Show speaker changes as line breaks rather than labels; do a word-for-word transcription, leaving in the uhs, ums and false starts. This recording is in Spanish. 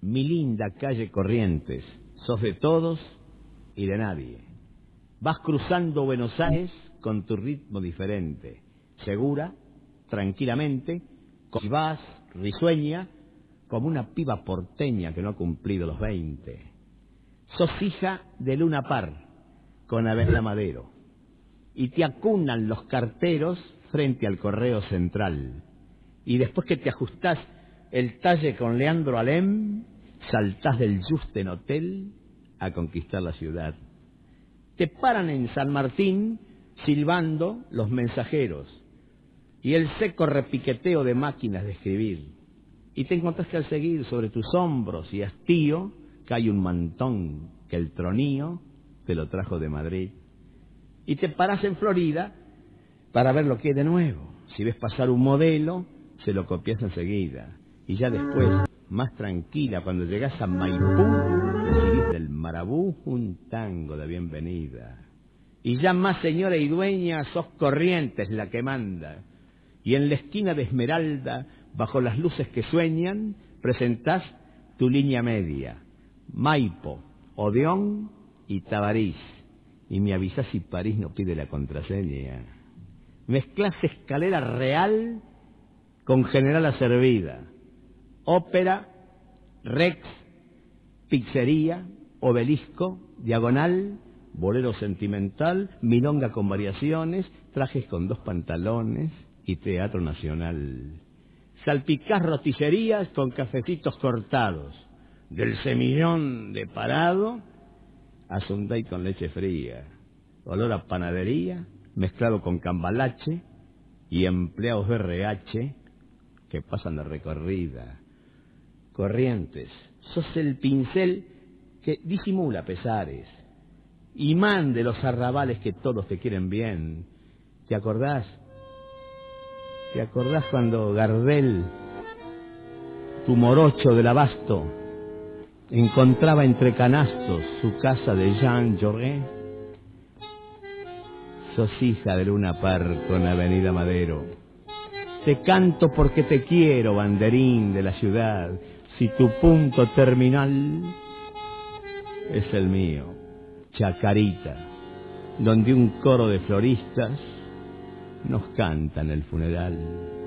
mi linda calle Corrientes, sos de todos y de nadie. Vas cruzando Buenos Aires con tu ritmo diferente, segura, tranquilamente, y vas risueña como una piba porteña que no ha cumplido los veinte. Sos hija de Luna Par con Avenida Madero y te acunan los carteros frente al Correo Central. Y después que te ajustás el talle con Leandro Alem, saltás del Juste Hotel a conquistar la ciudad. Te paran en San Martín silbando los mensajeros y el seco repiqueteo de máquinas de escribir. Y te encontrás que al seguir sobre tus hombros y hastío cae un mantón que el tronío te lo trajo de Madrid. Y te parás en Florida para ver lo que hay de nuevo. Si ves pasar un modelo, se lo copias enseguida. Y ya después, más tranquila, cuando llegás a Maipú, recibís del Marabú un tango de bienvenida. Y ya más señora y dueña, sos Corrientes la que manda. Y en la esquina de Esmeralda, bajo las luces que sueñan, presentás tu línea media. Maipo, Odeón y Tabarís. Y me avisás si París no pide la contraseña. Mezclás Escalera Real con Generala Servida. Ópera, Rex, Pizzería, Obelisco, Diagonal, Bolero Sentimental, Milonga con variaciones, Trajes con dos pantalones y Teatro Nacional. Salpicás rostillerías con cafecitos cortados, del Semillón de Parado a Sunday con leche fría, olor a panadería mezclado con cambalache y empleados de R H que pasan de recorrida. Corrientes, sos el pincel que disimula pesares, imán de los arrabales que todos te quieren bien. ¿Te acordás? ¿Te acordás cuando Gardel, tu morocho del abasto, encontraba entre canastos su casa de Jean Jaurès? Sos hija de Luna Par con Avenida Madero. Te canto porque te quiero, banderín de la ciudad, si tu punto terminal es el mío, Chacarita, donde un coro de floristas nos cantan el funeral.